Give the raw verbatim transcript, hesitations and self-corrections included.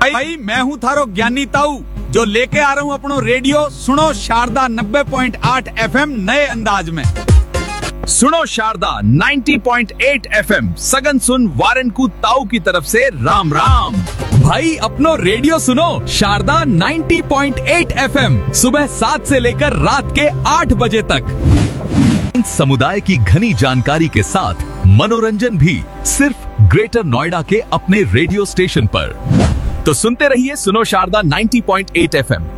भाई मैं हूँ थारो ज्ञानी ताऊ जो लेके आ रहा हूँ अपनो रेडियो सुनो शारदा नब्बे पॉइंट आठ एफएम नए अंदाज में। सुनो शारदा नब्बे पॉइंट आठ एफएम सगन सुन वारनकू ताऊ की तरफ से राम राम। भाई अपनो रेडियो सुनो शारदा नब्बे पॉइंट आठ एफएम सुबह सात से लेकर रात के आठ बजे तक। समुदाय की घनी जानकारी के साथ मनोरंजन भी सिर्फ ग्रेटर नोएडा के अपने रेडियो स्टेशन पर। तो सुनते रहिए सुनो शारदा नब्बे पॉइंट आठ एफएम।